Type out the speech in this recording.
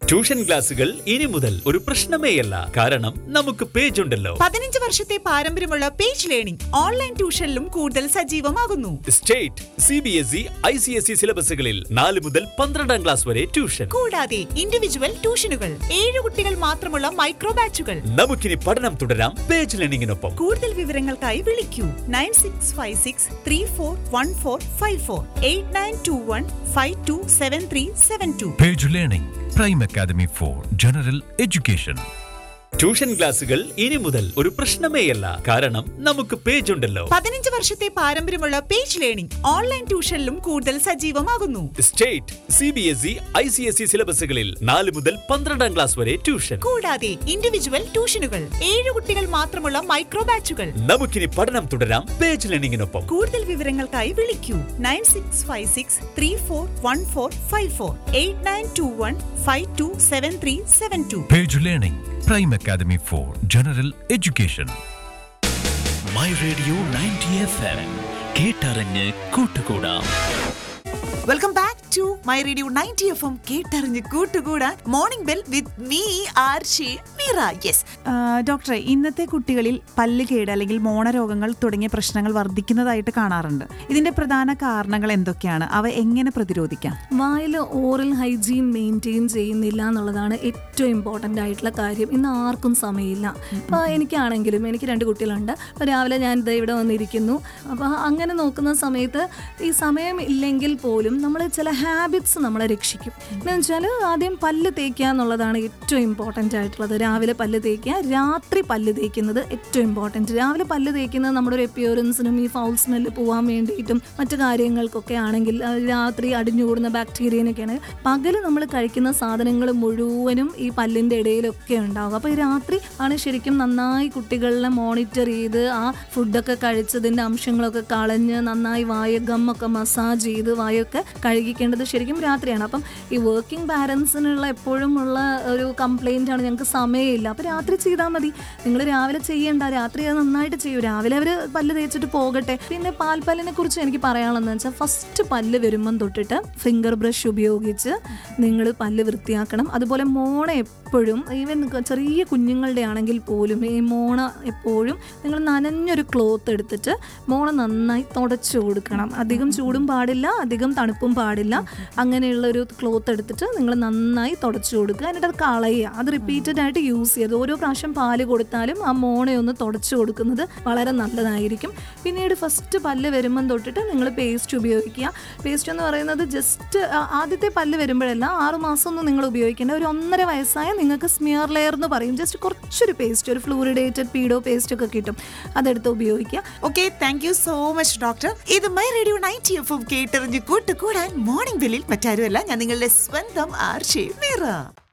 Tuition ക്ലാസുകൾ ഇനി മുതൽ ഒരു പ്രശ്നമേയല്ല. കാരണം നമുക്ക് പേജ് ഉണ്ടല്ലോ. 15 വർഷത്തെ പാരമ്പര്യമുള്ള പേജ് ലേണിംഗ് ഓൺലൈൻ ട്യൂഷനിലും കൂടുതൽ സജീവമാകുന്നു. സ്റ്റേറ്റ്, CBSE, ICSE സിലബസുകളിൽ 4 മുതൽ 12ാം ക്ലാസ് വരെ ട്യൂഷൻ. കൂടാതെ ഇൻഡിവിജ്വൽ ട്യൂഷനുകൾ, 7 കുട്ടികൾ മാത്രമുള്ള മൈക്രോ ബാച്ചുകൾ. നമുക്കിനി പഠനം തുടരാം പേജ് ലേണിംഗിനൊപ്പം. കൂടുതൽ വിവരങ്ങൾക്കായി വിളിക്കൂ 9656341454 8921527372. Page learning prime academy for general education. Tuition ക്ലാസുകൾ ഇനി മുതൽ ഒരു പ്രശ്നമേയല്ല. കാരണം നമുക്ക് പേജ് ഉണ്ടല്ലോ. 15 വർഷത്തെ പാരമ്പര്യമുള്ള പേജ് ലേണിംഗ് ഓൺലൈൻ ട്യൂഷനിലും കൂടുതൽ സജീവമാകുന്നു. സ്റ്റേറ്റ്, CBSE, ICSE സിലബസുകളിൽ 4 മുതൽ 12ാം ക്ലാസ് വരെ ട്യൂഷൻ. കൂടാതെ ഇൻഡിവിജ്വൽ ട്യൂഷനുകൾ, 7 കുട്ടികൾ മാത്രമുള്ള മൈക്രോ ബാച്ചുകൾ. നമുക്കിനി പഠനം തുടരാം പേജ് ലേണിംഗിനൊപ്പം. കൂടുതൽ വിവരങ്ങൾക്കായി വിളിക്കൂ 9656341454 8921527372. Page learning prime academy for general education. My radio 90 FM കേട്ടറിഞ്ഞ് കൂട്ടുകൂടാം. Welcome back to my radio 90 FM കേട്ടറിഞ്ഞ് കൂട്ടുകൂടാൻ. Morning bell with me Arshi Meera. Yes ഡോക്ടറെ, ഇന്നത്തെ കുട്ടികളിൽ പല്ല് കേട് അല്ലെങ്കിൽ മോണരോഗങ്ങൾ തുടങ്ങിയ പ്രശ്നങ്ങൾ വർദ്ധിക്കുന്നതായിട്ട് കാണാറുണ്ട്. ഇതിന്റെ പ്രധാന കാരണങ്ങൾ എന്തൊക്കെയാണ്? അവ എങ്ങനെ പ്രതിരോധിക്കാം? വായിൽ ഓറൽ ഹൈജീൻ മെയിൻറ്റെയിൻ ചെയ്യുന്നില്ല എന്നുള്ളതാണ് ഏറ്റവും ഇമ്പോർട്ടൻ്റ് ആയിട്ടുള്ള കാര്യം. ഇന്ന് ആർക്കും സമയമില്ല. അപ്പോൾ എനിക്കാണെങ്കിലും, എനിക്ക് 2 കുട്ടികളുണ്ട്. അപ്പോൾ രാവിലെ ഞാൻ ഇവിടെ വന്നിരിക്കുന്നു. അപ്പോൾ അങ്ങനെ നോക്കുന്ന സമയത്ത് ഈ സമയം ഇല്ലെങ്കിൽ പോലും നമ്മൾ ചില ഹാബിറ്റ്സ് നമ്മളെ രക്ഷിക്കും. എന്ന് വെച്ചാൽ ആദ്യം പല്ല് തേക്കുക എന്നുള്ളതാണ് ഏറ്റവും ഇമ്പോർട്ടൻ്റ് ആയിട്ടുള്ളത്. രാവിലെ പല്ല് തേക്കുക, രാത്രി പല്ല് തേക്കുന്നത് ഏറ്റവും ഇമ്പോർട്ടൻറ്റ്. രാവിലെ പല്ല് തേക്കുന്നത് നമ്മുടെ ഒരു അപ്പിയറൻസിനും ഈ ഫൗൾ സ്മെല്ല് പോകാൻ വേണ്ടിയിട്ടും മറ്റു കാര്യങ്ങൾക്കൊക്കെ ആണെങ്കിൽ, രാത്രി അടിഞ്ഞുകൂടുന്ന ബാക്ടീരിയനൊക്കെയാണ്. പകല് നമ്മൾ കഴിക്കുന്ന സാധനങ്ങൾ മുഴുവനും ഈ പല്ലിൻ്റെ ഇടയിലൊക്കെ ഉണ്ടാകും. അപ്പോൾ ഈ രാത്രി ആണ് ശരിക്കും നന്നായി കുട്ടികളെ മോണിറ്റർ ചെയ്ത് ആ ഫുഡൊക്കെ കഴിച്ചതിൻ്റെ അംശങ്ങളൊക്കെ കളഞ്ഞ് നന്നായി ഗമ്മൊക്കെ മസാജ് ചെയ്ത് വായൊക്കെ കഴുകിക്കേണ്ടത് ശരിക്കും രാത്രിയാണ്. അപ്പം ഈ വർക്കിംഗ് പാരൻസിനുള്ള എപ്പോഴും ഉള്ള ഒരു കംപ്ലൈൻ്റ് ആണ്, ഞങ്ങൾക്ക് സമയമില്ല. അപ്പോൾ രാത്രി ചെയ്താൽ മതി. നിങ്ങൾ രാവിലെ ചെയ്യേണ്ട, രാത്രി അത് നന്നായിട്ട് ചെയ്യൂ. രാവിലെ അവർ പല്ല് തേച്ചിട്ട് പോകട്ടെ. പിന്നെ പാൽപ്പല്ലിനെ കുറിച്ച് എനിക്ക് പറയാനുള്ളതെന്ന് വെച്ചാൽ, ഫസ്റ്റ് പല്ല് വരുമ്പം തൊട്ടിട്ട് ഫിംഗർ ബ്രഷ് ഉപയോഗിച്ച് നിങ്ങൾ പല്ല് വൃത്തിയാക്കണം. അതുപോലെ മോണ എപ്പോഴും, ഈവൻ ചെറിയ കുഞ്ഞുങ്ങളുടെ ആണെങ്കിൽ പോലും ഈ മോണ എപ്പോഴും നിങ്ങൾ നനഞ്ഞൊരു ക്ലോത്ത് എടുത്തിട്ട് മോണ നന്നായി തുടച്ചു കൊടുക്കണം. അധികം ചൂടും പാടില്ല, അധികം തണുപ്പും പാടില്ല. അങ്ങനെയുള്ളൊരു ക്ലോത്ത് എടുത്തിട്ട് നിങ്ങൾ നന്നായി തുടച്ചു കൊടുക്കുക. എന്നിട്ട് അത് കളയുക. അത് റിപ്പീറ്റഡ് ആയിട്ട് യൂസ് ചെയ്ത് ഓരോ പ്രാവശ്യം പാല് കൊടുത്താലും ആ മോണയൊന്ന് തുടച്ചു കൊടുക്കുന്നത് വളരെ നല്ലതായിരിക്കും. പിന്നീട് ഫസ്റ്റ് പല്ല് വരുമ്പം തൊട്ടിട്ട് നിങ്ങൾ പേസ്റ്റ് ഉപയോഗിക്കുക. പേസ്റ്റ് എന്ന് പറയുന്നത് ജസ്റ്റ് ആദ്യത്തെ പല്ല് വരുമ്പോഴല്ല, 6 മാസമൊന്നും നിങ്ങൾ ഉപയോഗിക്കേണ്ട. ഒരു 1.5 വയസ്സായ നിങ്ങൾക്ക് സ്മിയർ ലെയർ എന്ന് പറയും. ജസ്റ്റ് കുറച്ചൊരു പേസ്റ്റ്, ഒരു ഫ്ലൂറിഡേറ്റഡ് പീഡോ പേസ്റ്റ് ഒക്കെ കിട്ടും, അതെടുത്ത് ഉപയോഗിക്കുക. Okay, thank you so much doctor. ഇത് മൈ റേഡിയോ 90 FM കേട്ടറിഞ്ഞ് കൂട്ടുകൂടാൻ. മോർണിംഗ് ബെല്ലിൽ മറ്റാരുമല്ല, ഞാൻ നിങ്ങളുടെ സ്വന്തം ആർഷി മീറ.